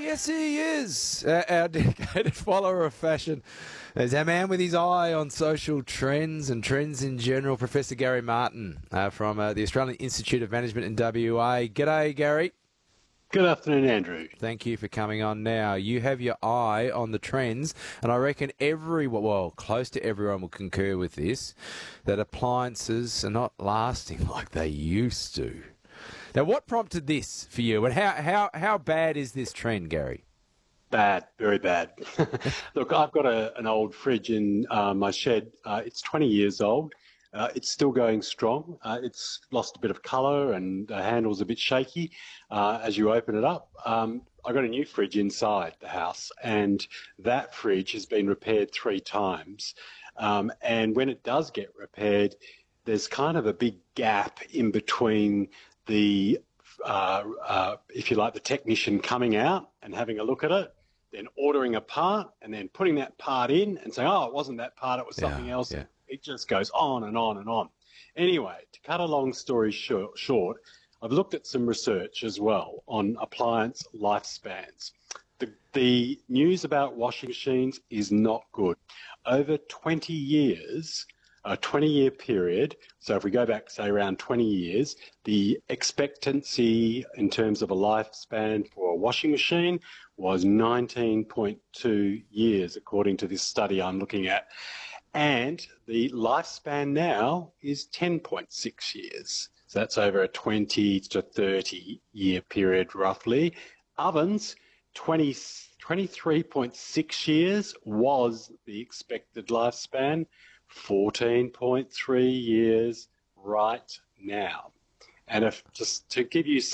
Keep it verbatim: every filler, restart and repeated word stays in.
yes, he is. Uh, our dedicated follower of fashion. There's our man with his eye on social trends and trends in general, Professor Gary Martin uh, from uh, the Australian Institute of Management in W A. G'day, Gary. Good afternoon, Andrew. Thank you for coming on now. You have your eye on the trends, and I reckon everyone, well, close to everyone will concur with this, that appliances are not lasting like they used to. Now, what prompted this for you, and how, how, how bad is this trend, Gary? Bad, very bad. Look, I've got a, an old fridge in uh, my shed. Uh, it's twenty years old. Uh, it's still going strong. Uh, it's lost a bit of colour and the handle's a bit shaky uh, as you open it up. Um, I got a new fridge inside the house, and that fridge has been repaired three times. Um, and when it does get repaired, there's kind of a big gap in between the, uh, uh, if you like, the technician coming out and having a look at it, then ordering a part, and then putting that part in and saying, oh, it wasn't that part, it was something Yeah, else. yeah. It just goes on and on and on. Anyway, to cut a long story short, short, I've looked at some research as well on appliance lifespans. The, the news about washing machines is not good. Over twenty years, a twenty-year period, so if we go back, say, around twenty years, the expectancy in terms of a lifespan for a washing machine was nineteen point two years, according to this study I'm looking at. And the lifespan now is ten point six years. So that's over a twenty to thirty year period, roughly. Ovens, twenty, twenty-three point six years was the expected lifespan, fourteen point three years right now. And if just to give you